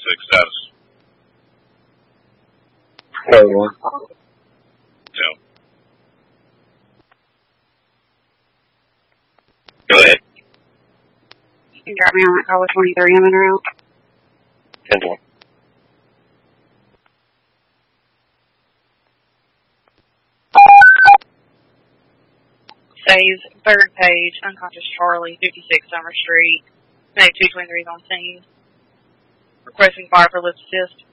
status. Yeah. Go ahead. You got me on that call with 23 in and out. 10-1. Saves, third page, unconscious Charlie, 56 Summer Street. Medic 223 is on scene. Requesting fire for lift assist.